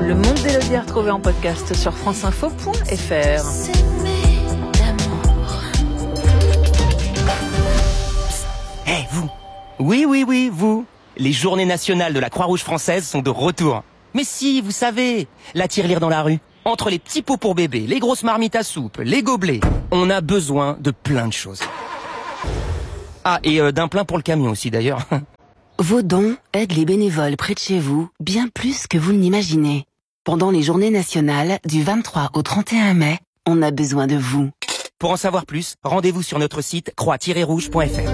Le monde d'Élodie à retrouver en podcast sur franceinfo.fr. Hey, vous! Oui, vous! Les journées nationales de la Croix-Rouge française sont de retour. Mais si, vous savez, la tirelire dans la rue. Entre les petits pots pour bébé, les grosses marmites à soupe, les gobelets, on a besoin de plein de choses. Ah, et d'un plein pour le camion aussi d'ailleurs. Vos dons aident les bénévoles près de chez vous bien plus que vous ne l'imaginez. Pendant les journées nationales, du 23 au 31 mai, on a besoin de vous. Pour en savoir plus, rendez-vous sur notre site croix-rouge.fr.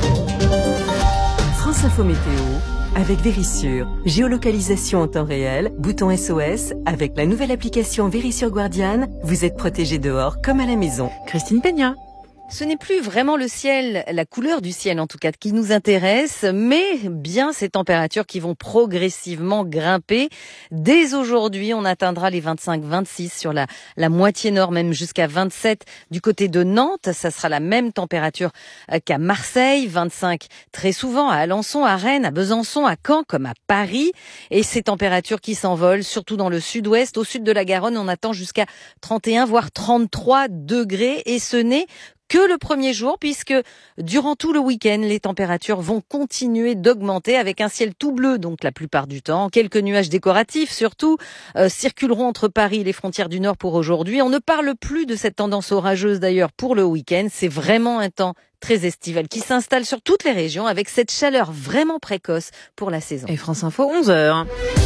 France Info Météo avec Vérissure. Géolocalisation en temps réel, bouton SOS. Avec la nouvelle application Vérissure Guardian, vous êtes protégé dehors comme à la maison. Christine Peña. Ce n'est plus vraiment le ciel, la couleur du ciel en tout cas, qui nous intéresse, mais bien ces températures qui vont progressivement grimper. Dès aujourd'hui, on atteindra les 25-26 sur la moitié nord, même jusqu'à 27 du côté de Nantes. Ça sera la même température qu'à Marseille, 25 très souvent à Alençon, à Rennes, à Besançon, à Caen, comme à Paris. Et ces températures qui s'envolent, surtout dans le sud-ouest. Au sud de la Garonne, on attend jusqu'à 31, voire 33 degrés. Et ce n'est que le premier jour, puisque durant tout le week-end, les températures vont continuer d'augmenter avec un ciel tout bleu, donc la plupart du temps. Quelques nuages décoratifs, surtout, circuleront entre Paris et les frontières du Nord pour aujourd'hui. On ne parle plus de cette tendance orageuse d'ailleurs pour le week-end. C'est vraiment un temps très estival qui s'installe sur toutes les régions avec cette chaleur vraiment précoce pour la saison. Et France Info, 11h.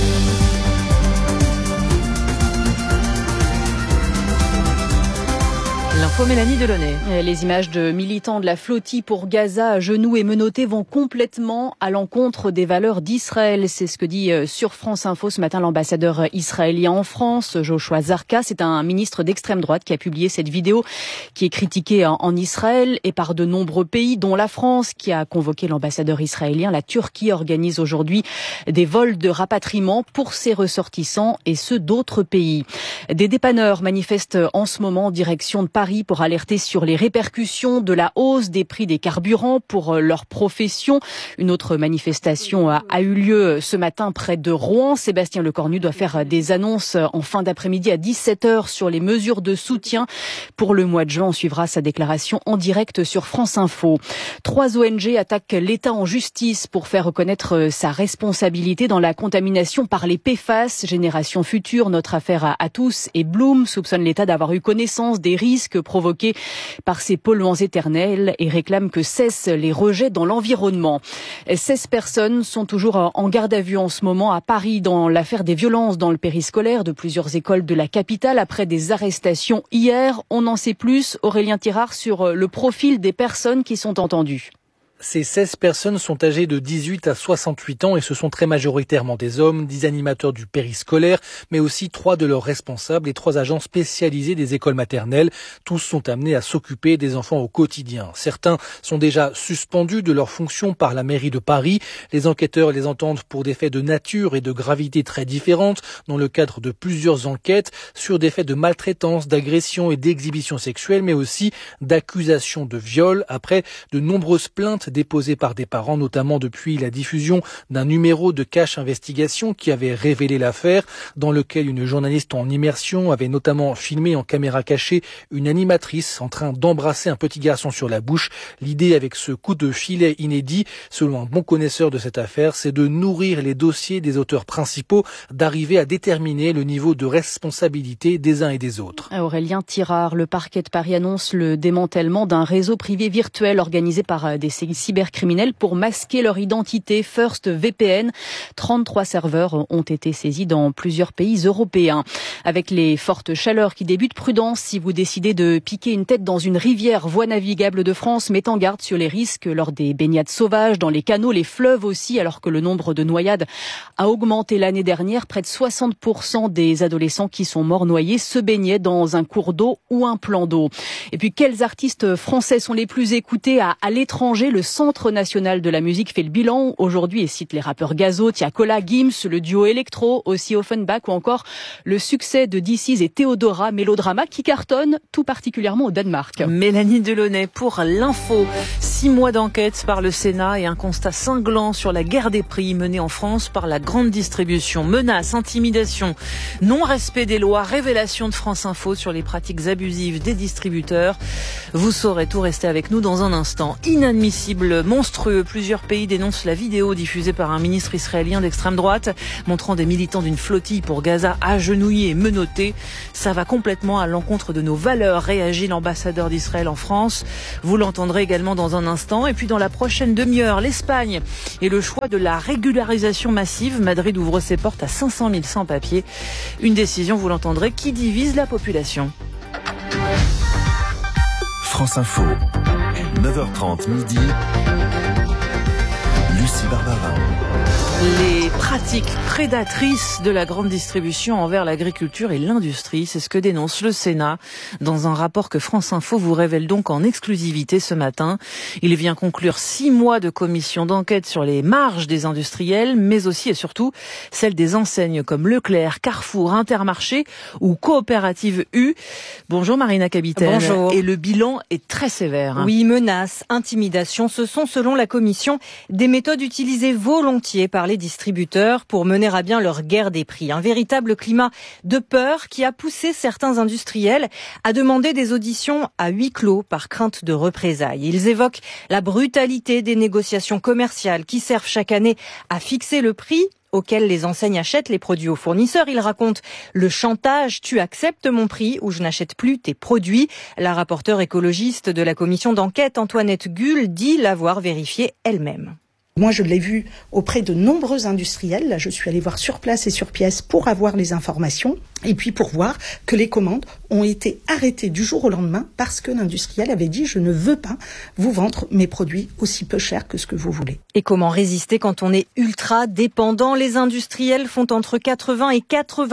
L'info Mélanie Delaunay. Les images de militants de la flottille pour Gaza à genoux et menottés vont complètement à l'encontre des valeurs d'Israël. C'est ce que dit sur France Info ce matin l'ambassadeur israélien en France, Joshua Zarka. C'est un ministre d'extrême droite qui a publié cette vidéo qui est critiquée en Israël et par de nombreux pays, dont la France qui a convoqué l'ambassadeur israélien. La Turquie organise aujourd'hui des vols de rapatriement pour ses ressortissants et ceux d'autres pays. Des dépanneurs manifestent en ce moment en direction de Paris pour alerter sur les répercussions de la hausse des prix des carburants pour leur profession. Une autre manifestation a eu lieu ce matin près de Rouen. Sébastien Lecornu doit faire des annonces en fin d'après-midi à 17h sur les mesures de soutien. Pour le mois de juin, on suivra sa déclaration en direct sur France Info. 3 ONG attaquent l'État en justice pour faire reconnaître sa responsabilité dans la contamination par les PFAS. Génération Future, Notre Affaire à tous et Bloom soupçonnent l'État d'avoir eu connaissance des risques provoqués par ces polluants éternels et réclament que cessent les rejets dans l'environnement. 16 personnes sont toujours en garde à vue en ce moment à Paris dans l'affaire des violences dans le périscolaire de plusieurs écoles de la capitale après des arrestations hier. On en sait plus, Aurélien Tirard, sur le profil des personnes qui sont entendues. Ces 16 personnes sont âgées de 18 à 68 ans et ce sont très majoritairement des hommes, 10 animateurs du périscolaire, mais aussi 3 de leurs responsables et 3 agents spécialisés des écoles maternelles. Tous sont amenés à s'occuper des enfants au quotidien. Certains sont déjà suspendus de leurs fonctions par la mairie de Paris. Les enquêteurs les entendent pour des faits de nature et de gravité très différentes dans le cadre de plusieurs enquêtes sur des faits de maltraitance, d'agression et d'exhibition sexuelle, mais aussi d'accusations de viol après de nombreuses plaintes déposées par des parents, notamment depuis la diffusion d'un numéro de Cache Investigation qui avait révélé l'affaire, dans lequel une journaliste en immersion avait notamment filmé en caméra cachée une animatrice en train d'embrasser un petit garçon sur la bouche. L'idée avec ce coup de filet inédit, selon un bon connaisseur de cette affaire, c'est de nourrir les dossiers des auteurs principaux, d'arriver à déterminer le niveau de responsabilité des uns et des autres. Aurélien Tirard, le parquet de Paris annonce le démantèlement d'un réseau privé virtuel organisé par des cybercriminels pour masquer leur identité. First VPN, 33 serveurs ont été saisis dans plusieurs pays européens. Avec les fortes chaleurs qui débutent, prudence si vous décidez de piquer une tête dans une rivière. Voie navigable de France met en garde sur les risques lors des baignades sauvages, dans les canaux, les fleuves aussi, alors que le nombre de noyades a augmenté l'année dernière. Près de 60% des adolescents qui sont morts noyés se baignaient dans un cours d'eau ou un plan d'eau. Et puis, quels artistes français sont les plus écoutés à l'étranger? Le Centre national de la musique fait le bilan aujourd'hui et cite les rappeurs Gazo, Tiakola, Gims, le duo électro, aussi Offenbach ou encore le succès de DC's et Théodora, Mélodrama qui cartonne tout particulièrement au Danemark. Mélanie Delaunay pour l'info. 6 mois d'enquête par le Sénat et un constat cinglant sur la guerre des prix menée en France par la grande distribution. Menaces, intimidations, non-respect des lois, révélation de France Info sur les pratiques abusives des distributeurs. Vous saurez tout, rester avec nous dans un instant. Inadmissible, monstrueux, plusieurs pays dénoncent la vidéo diffusée par un ministre israélien d'extrême droite montrant des militants d'une flottille pour Gaza agenouillés et menottés. Ça va complètement à l'encontre de nos valeurs, réagit l'ambassadeur d'Israël en France. Vous l'entendrez également dans un instant. Et puis dans la prochaine demi-heure, l'Espagne et le choix de la régularisation massive. Madrid ouvre ses portes à 500 000 sans-papiers. Une décision, vous l'entendrez, qui divise la population. France Info, 9h30 midi, Lucie Barbarin. Les pratiques prédatrices de la grande distribution envers l'agriculture et l'industrie, c'est ce que dénonce le Sénat dans un rapport que France Info vous révèle donc en exclusivité ce matin. Il vient conclure 6 mois de commission d'enquête sur les marges des industriels, mais aussi et surtout celles des enseignes comme Leclerc, Carrefour, Intermarché ou Coopérative U. Bonjour Marina Capitaine. Bonjour. Et le bilan est très sévère. Oui, menaces, intimidations, ce sont selon la Commission des méthodes utilisées volontiers par les distributeurs pour mener à bien leur guerre des prix. Un véritable climat de peur qui a poussé certains industriels à demander des auditions à huis clos par crainte de représailles. Ils évoquent la brutalité des négociations commerciales qui servent chaque année à fixer le prix auquel les enseignes achètent les produits aux fournisseurs. Ils racontent le chantage, tu acceptes mon prix ou je n'achète plus tes produits. La rapporteure écologiste de la commission d'enquête, Antoinette Gull, dit l'avoir vérifié elle-même. Moi, je l'ai vu auprès de nombreux industriels. Là, je suis allée voir sur place et sur pièce pour avoir les informations et puis pour voir que les commandes ont été arrêtées du jour au lendemain parce que l'industriel avait dit « je ne veux pas vous vendre mes produits aussi peu chers que ce que vous voulez ». Et comment résister quand on est ultra dépendant ? Les industriels font entre 80 et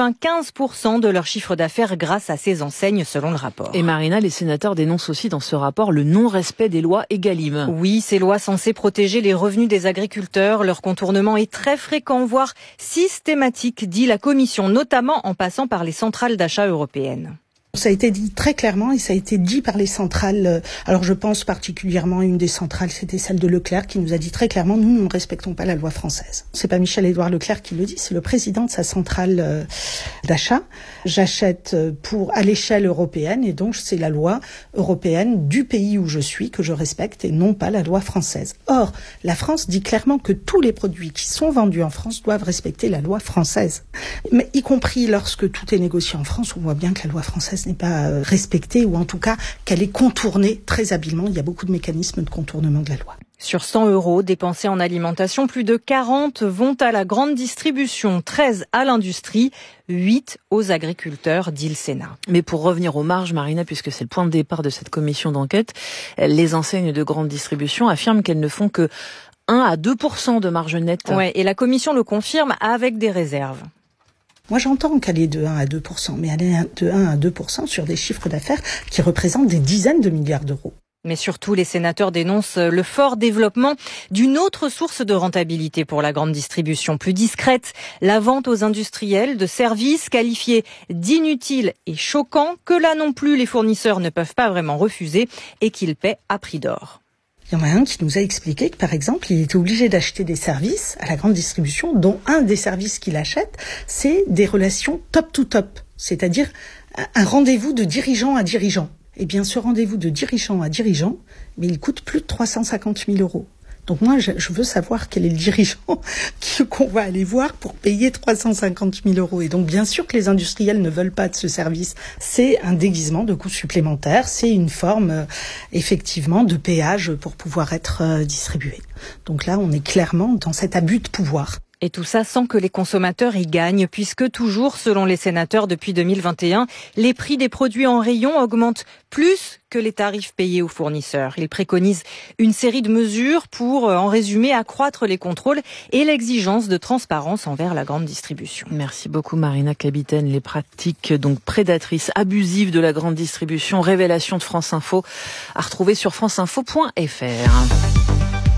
95% de leur chiffre d'affaires grâce à ces enseignes, selon le rapport. Et Marina, les sénateurs dénoncent aussi dans ce rapport le non-respect des lois Egalim. Oui, ces lois censées protéger les revenus des agriculteurs. Leur contournement est très fréquent, voire systématique, dit la Commission, notamment en passant par les centrales d'achat européennes. Ça a été dit très clairement et ça a été dit par les centrales. Alors je pense particulièrement à une des centrales, c'était celle de Leclerc, qui nous a dit très clairement, nous ne respectons pas la loi française. C'est pas Michel-Édouard Leclerc qui le dit, c'est le président de sa centrale d'achat. J'achète à l'échelle européenne et donc c'est la loi européenne du pays où je suis que je respecte et non pas la loi française. Or, la France dit clairement que tous les produits qui sont vendus en France doivent respecter la loi française. Mais y compris lorsque tout est négocié en France, on voit bien que la loi française n'est pas respectée ou en tout cas qu'elle est contournée très habilement. Il y a beaucoup de mécanismes de contournement de la loi. Sur 100 € dépensés en alimentation, plus de 40 vont à la grande distribution, 13 à l'industrie, 8 aux agriculteurs, dit le Sénat. Mais pour revenir aux marges, Marina, puisque c'est le point de départ de cette commission d'enquête, les enseignes de grande distribution affirment qu'elles ne font que 1 à 2% de marge nette. Ouais, et la commission le confirme avec des réserves. Moi, j'entends qu'elle est de 1 à 2%, mais elle est de 1 à 2% sur des chiffres d'affaires qui représentent des dizaines de milliards d'euros. Mais surtout, les sénateurs dénoncent le fort développement d'une autre source de rentabilité pour la grande distribution, plus discrète, la vente aux industriels de services qualifiés d'inutiles et choquants que là non plus les fournisseurs ne peuvent pas vraiment refuser et qu'ils paient à prix d'or. Il y en a un qui nous a expliqué que, par exemple, il était obligé d'acheter des services à la grande distribution, dont un des services qu'il achète, c'est des relations top-to-top, c'est-à-dire un rendez-vous de dirigeant à dirigeant. Eh bien, ce rendez-vous de dirigeant à dirigeant, mais il coûte plus de 350 000 €. Donc moi, je veux savoir quel est le dirigeant qu'on va aller voir pour payer 350 000 €. Et donc, bien sûr que les industriels ne veulent pas de ce service. C'est un déguisement de coûts supplémentaires. C'est une forme, effectivement, de péage pour pouvoir être distribué. Donc là, on est clairement dans cet abus de pouvoir. Et tout ça sans que les consommateurs y gagnent, puisque toujours, selon les sénateurs, depuis 2021, les prix des produits en rayon augmentent plus que les tarifs payés aux fournisseurs. Ils préconisent une série de mesures pour, en résumé, accroître les contrôles et l'exigence de transparence envers la grande distribution. Merci beaucoup Marina Capitaine. Les pratiques donc prédatrices, abusives de la grande distribution, révélation de France Info, à retrouver sur franceinfo.fr.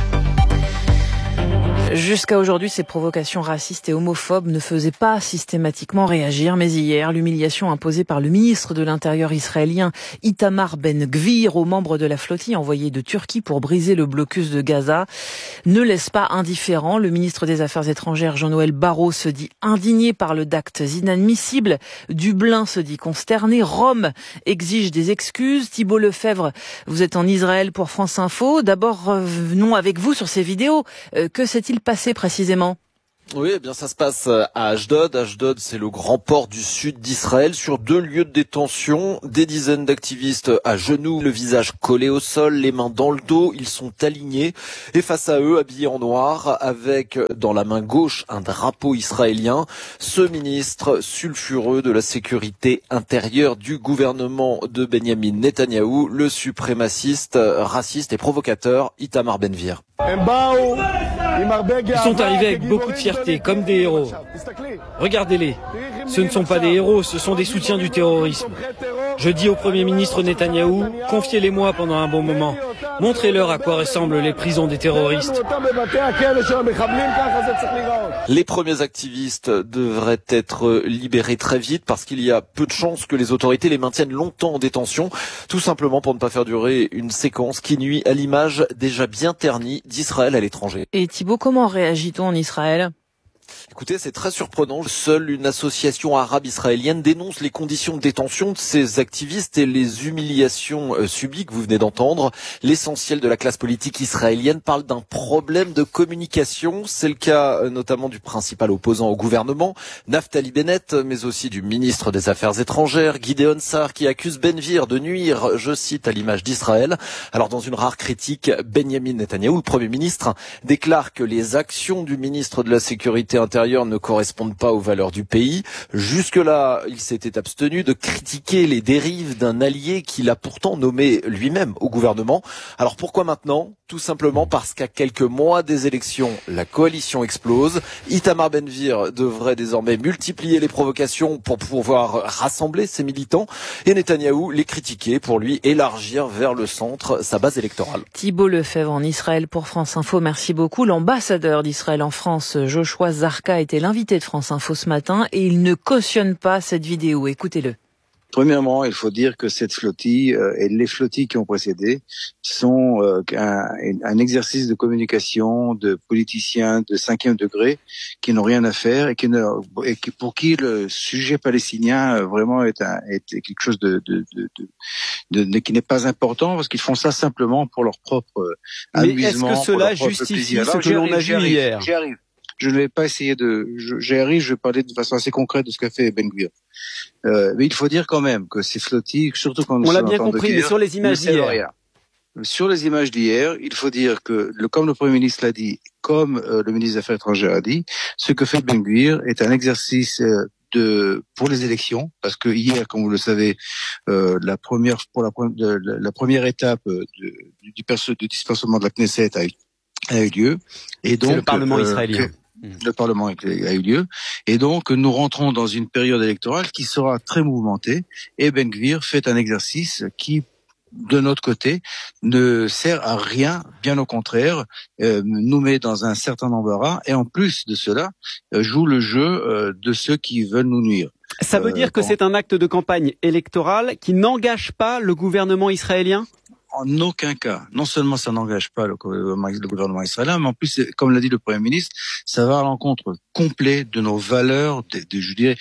Jusqu'à aujourd'hui, ces provocations racistes et homophobes ne faisaient pas systématiquement réagir. Mais hier, l'humiliation imposée par le ministre de l'Intérieur israélien Itamar Ben-Gvir aux membres de la flottille envoyée de Turquie pour briser le blocus de Gaza ne laisse pas indifférent. Le ministre des Affaires étrangères Jean-Noël Barrot se dit indigné par le d'actes inadmissibles. Dublin se dit consterné. Rome exige des excuses. Thibault Lefebvre, vous êtes en Israël pour France Info. D'abord, revenons avec vous sur ces vidéos. Que s'est-il passé précisément ? Oui, eh bien ça se passe à Ashdod. Ashdod, c'est le grand port du sud d'Israël. Sur 2 lieux de détention, des dizaines d'activistes à genoux, le visage collé au sol, les mains dans le dos. Ils sont alignés et face à eux, habillés en noir, avec dans la main gauche un drapeau israélien, ce ministre sulfureux de la sécurité intérieure du gouvernement de Benyamin Netanyahou, le suprémaciste, raciste et provocateur Itamar Ben-Gvir. Ils sont arrivés avec beaucoup de fierté, comme des héros. Regardez-les. Ce ne sont pas des héros, ce sont des soutiens du terrorisme. Je dis au Premier ministre Netanyahou, confiez-les-moi pendant un bon moment. Montrez-leur à quoi ressemblent les prisons des terroristes. Les premiers activistes devraient être libérés très vite parce qu'il y a peu de chances que les autorités les maintiennent longtemps en détention, tout simplement pour ne pas faire durer une séquence qui nuit à l'image déjà bien ternie d'Israël à l'étranger. Et Thibault, comment réagit-on en Israël ? Écoutez, c'est très surprenant. Seule une association arabe israélienne dénonce les conditions de détention de ces activistes et les humiliations subies que vous venez d'entendre. L'essentiel de la classe politique israélienne parle d'un problème de communication. C'est le cas notamment du principal opposant au gouvernement, Naftali Bennett, mais aussi du ministre des Affaires étrangères, Gideon Sa'ar, qui accuse Ben-Gvir de nuire, je cite, à l'image d'Israël. Alors dans une rare critique, Benyamin Netanyahou, le Premier ministre, déclare que les actions du ministre de la Sécurité intérieure ne correspondent pas aux valeurs du pays. Jusque-là, il s'était abstenu de critiquer les dérives d'un allié qu'il a pourtant nommé lui-même au gouvernement. Alors pourquoi maintenant ? Tout simplement parce qu'à quelques mois des élections, la coalition explose. Itamar Ben-Gvir devrait désormais multiplier les provocations pour pouvoir rassembler ses militants et Netanyahou les critiquer pour lui élargir vers le centre sa base électorale. Thibault Lefebvre en Israël pour France Info. Merci beaucoup. L'ambassadeur d'Israël en France, Joshua Zarka, était l'invité de France Info ce matin et il ne cautionne pas cette vidéo. Écoutez-le. Premièrement, il faut dire que cette flottille et les flottilles qui ont précédé sont un exercice de communication de politiciens de 5e degré qui n'ont rien à faire et pour qui le sujet palestinien vraiment est quelque chose qui n'est pas important parce qu'ils font ça simplement pour leur propre amusement. Mais est-ce que cela justifie ce que l'on a vu hier ? J'y arrive. Je ne vais pas essayer j'y arrive, je vais parler de façon assez concrète de ce qu'a fait Ben-Gvir. Mais il faut dire quand même que ces flottilles, surtout quand nous sommes en temps de guerre, on l'a bien compris, mais sur les images d'hier. Sur les images d'hier, il faut dire que, comme le Premier ministre l'a dit, comme le ministre des Affaires étrangères a dit, ce que fait Ben-Gvir est un exercice pour les élections, parce que hier, comme vous le savez, la première étape du dispersement de la Knesset a eu lieu, et donc c'est le Parlement israélien. Le Parlement a eu lieu, et donc nous rentrons dans une période électorale qui sera très mouvementée, et Ben-Gvir fait un exercice qui, de notre côté, ne sert à rien, bien au contraire, nous met dans un certain embarras, et en plus de cela, joue le jeu de ceux qui veulent nous nuire. Ça veut dire que c'est un acte de campagne électorale qui n'engage pas le gouvernement israélien ? En aucun cas. Non seulement ça n'engage pas le gouvernement israélien, mais en plus, comme l'a dit le Premier ministre, ça va à l'encontre complet de nos valeurs, j'irais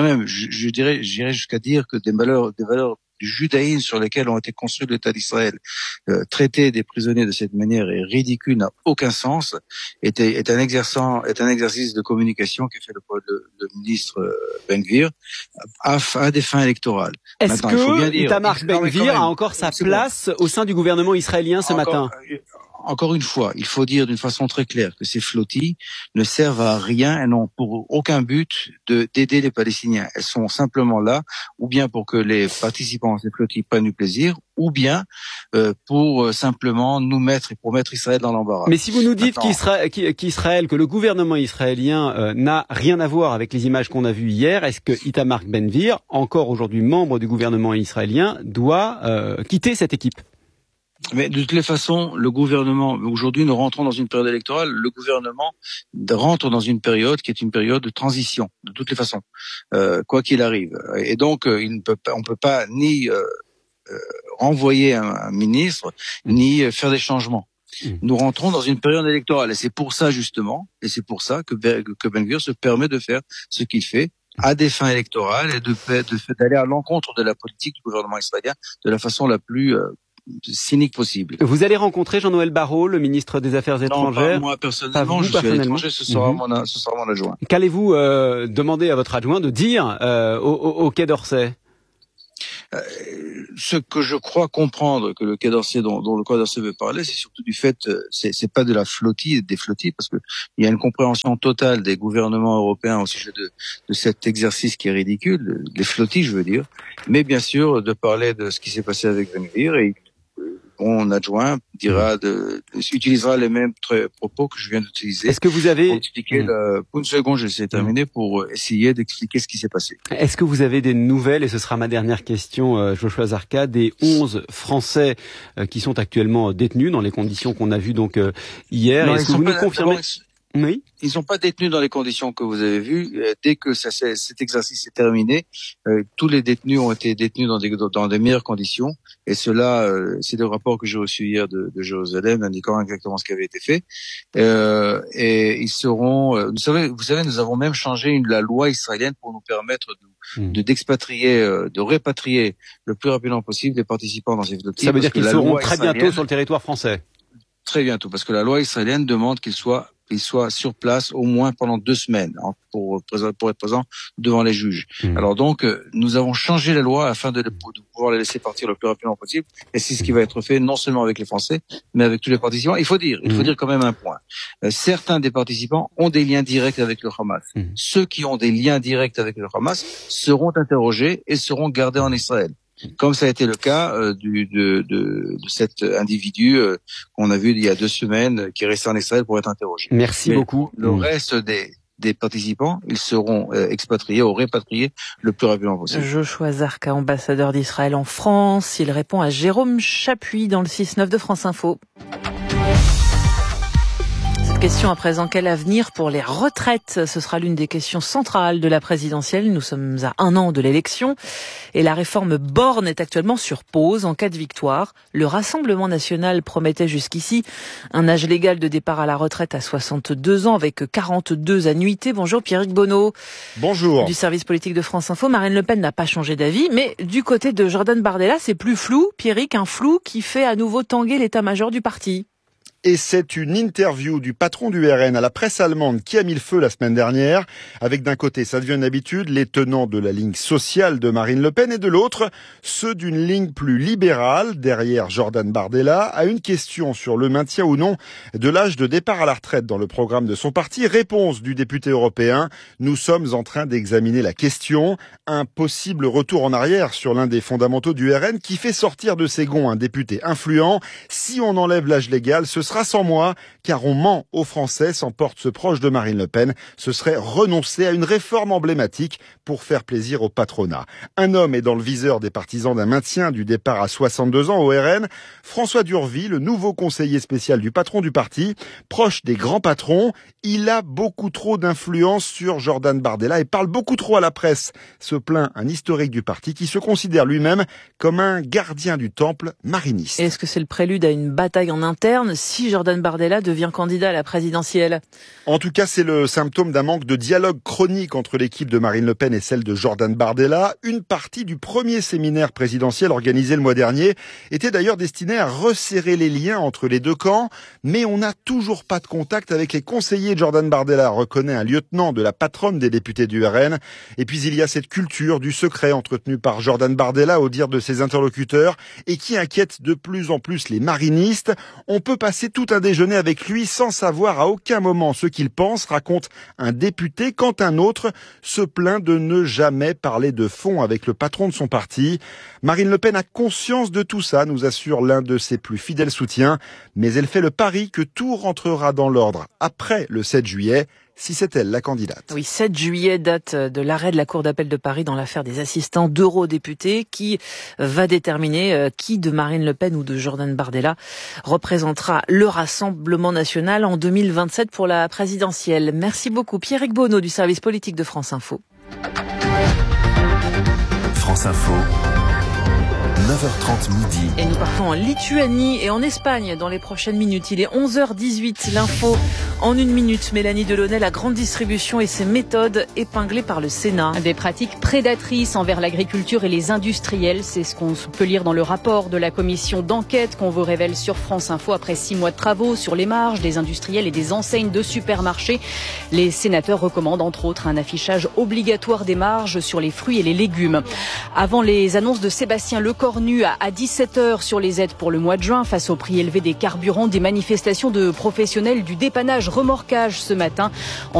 jusqu'à dire que des valeurs du judaïsme sur lesquelles ont été construits l'État d'Israël. Traiter des prisonniers de cette manière est ridicule, n'a aucun sens, est un exercice de communication que fait le ministre Ben-Gvir à des fins électorales. Est-ce que Itamar Ben-Gvir a encore sa place au sein du gouvernement israélien ce matin ? Encore une fois, il faut dire d'une façon très claire que ces flottilles ne servent à rien et n'ont pour aucun but d'aider les Palestiniens. Elles sont simplement là, ou bien pour que les participants à ces flottilles prennent du plaisir, ou bien pour simplement pour mettre Israël dans l'embarras. Mais si vous nous dites que le gouvernement israélien n'a rien à voir avec les images qu'on a vues hier, est-ce que Itamar Ben-Gvir, encore aujourd'hui membre du gouvernement israélien, doit quitter cette équipe ? Mais de toutes les façons, le gouvernement, aujourd'hui nous rentrons dans une période électorale, le gouvernement rentre dans une période qui est une période de transition, de toutes les façons, quoi qu'il arrive. Et donc, on peut pas ni renvoyer un ministre, ni faire des changements. Nous rentrons dans une période électorale et c'est pour ça justement, et c'est pour ça que Ben-Gvir se permet de faire ce qu'il fait à des fins électorales et d'aller à l'encontre de la politique du gouvernement israélien de la façon la plus cynique possible. Vous allez rencontrer Jean-Noël Barrot, le ministre des Affaires étrangères? Non, pas moi personnellement, je suis à l'étranger, ce sera mon adjoint. Qu'allez-vous demander à votre adjoint de dire au Quai d'Orsay? Ce que je crois comprendre que le Quai d'Orsay dont le Quai d'Orsay veut parler, c'est surtout du fait, c'est pas de la flottille, des flottilles, parce que il y a une compréhension totale des gouvernements européens au sujet de cet exercice qui est ridicule, les flottilles, je veux dire, mais bien sûr de parler de ce qui s'est passé avec Ben-Gvir et mon adjoint utilisera les mêmes propos que je viens d'utiliser. Est-ce que vous avez pour expliquer pour une seconde, je vais terminer pour essayer d'expliquer ce qui s'est passé. Est-ce que vous avez des nouvelles, et ce sera ma dernière question, Joshua Zarka, des 11 Français qui sont actuellement détenus dans les conditions qu'on a vues donc hier? Non, est-ce que vous nous confirmez? Oui. Ils sont pas détenus dans les conditions que vous avez vues. Dès que cet exercice est terminé, tous les détenus ont été détenus dans des meilleures conditions. Et cela, c'est le rapport que j'ai reçu hier de Jérusalem indiquant exactement ce qui avait été fait. Et ils seront. Vous savez, nous avons même changé la loi israélienne pour nous permettre de répatrier le plus rapidement possible les participants dans ces flottilles. Ça veut dire qu'ils seront très bientôt sur le territoire français. Très bientôt, parce que la loi israélienne demande qu'ils soient sur place au moins pendant 2 semaines pour être présents devant les juges. Alors donc, nous avons changé la loi afin de pouvoir les laisser partir le plus rapidement possible. Et c'est ce qui va être fait non seulement avec les Français, mais avec tous les participants. Il faut dire quand même un point. Certains des participants ont des liens directs avec le Hamas. Ceux qui ont des liens directs avec le Hamas seront interrogés et seront gardés en Israël. Comme ça a été le cas de cet individu qu'on a vu il y a 2 semaines qui est resté en Israël pour être interrogé. Merci beaucoup. Le reste des participants, ils seront expatriés ou répatriés le plus rapidement possible. Joshua Zarka, ambassadeur d'Israël en France, il répond à Jérôme Chapuis dans le 6-9 de France Info. Question à présent, quel avenir pour les retraites? Ce sera l'une des questions centrales de la présidentielle. Nous sommes à 1 an de l'élection et la réforme Borne est actuellement sur pause. En cas de victoire, le Rassemblement national promettait jusqu'ici un âge légal de départ à la retraite à 62 ans avec 42 annuités. Bonjour Pierrick Bonneau. Bonjour. Du service politique de France Info. Marine Le Pen n'a pas changé d'avis, mais du côté de Jordan Bardella, c'est plus flou. Pierrick, un flou qui fait à nouveau tanguer l'état-major du parti. Et c'est une interview du patron du RN à la presse allemande qui a mis le feu la semaine dernière, avec d'un côté, ça devient une habitude, les tenants de la ligne sociale de Marine Le Pen et de l'autre, ceux d'une ligne plus libérale, derrière Jordan Bardella, à une question sur le maintien ou non de l'âge de départ à la retraite dans le programme de son parti. Réponse du député européen, nous sommes en train d'examiner la question, un possible retour en arrière sur l'un des fondamentaux du RN qui fait sortir de ses gonds un député influent. Si on enlève l'âge légal, ce sera sans moi, car on ment aux Français, s'emporte ce proche de Marine Le Pen. Ce serait renoncer à une réforme emblématique pour faire plaisir au patronat. Un homme est dans le viseur des partisans d'un maintien du départ à 62 ans au RN. François Durvy, le nouveau conseiller spécial du patron du parti, proche des grands patrons, il a beaucoup trop d'influence sur Jordan Bardella et parle beaucoup trop à la presse. Se plaint un historique du parti qui se considère lui-même comme un gardien du temple mariniste. Est-ce que c'est le prélude à une bataille en interne si Jordan Bardella devient candidat à la présidentielle? En tout cas, c'est le symptôme d'un manque de dialogue chronique entre l'équipe de Marine Le Pen et celle de Jordan Bardella. Une partie du premier séminaire présidentiel organisé le mois dernier était d'ailleurs destinée à resserrer les liens entre les deux camps, mais on n'a toujours pas de contact avec les conseillers de Jordan Bardella, reconnaît un lieutenant de la patronne des députés du RN. Et puis il y a cette culture du secret entretenue par Jordan Bardella au dire de ses interlocuteurs et qui inquiète de plus en plus les marinistes. On peut passer tout un déjeuner avec lui sans savoir à aucun moment ce qu'il pense, raconte un député, quand un autre se plaint de ne jamais parler de fond avec le patron de son parti. Marine Le Pen a conscience de tout ça, nous assure l'un de ses plus fidèles soutiens, mais elle fait le pari que tout rentrera dans l'ordre après le 7 juillet. si c'est elle la candidate. Oui, 7 juillet, date de l'arrêt de la Cour d'appel de Paris dans l'affaire des assistants d'eurodéputés qui va déterminer qui de Marine Le Pen ou de Jordan Bardella représentera le Rassemblement national en 2027 pour la présidentielle. Merci beaucoup Pierrick Bonneau du service politique de France Info. France Info. 9h30 midi. Et nous partons en Lituanie et en Espagne dans les prochaines minutes. Il est 11h18, l'info en 1 minute. Mélanie Delaunay, la grande distribution et ses méthodes épinglées par le Sénat. Des pratiques prédatrices envers l'agriculture et les industriels, c'est ce qu'on peut lire dans le rapport de la commission d'enquête qu'on vous révèle sur France Info après 6 mois de travaux sur les marges des industriels et des enseignes de supermarchés. Les sénateurs recommandent entre autres un affichage obligatoire des marges sur les fruits et les légumes. Avant les annonces de Sébastien Lecornu à 17h sur les aides pour le mois de juin face au prix élevé des carburants, des manifestations de professionnels du dépannage remorquage ce matin.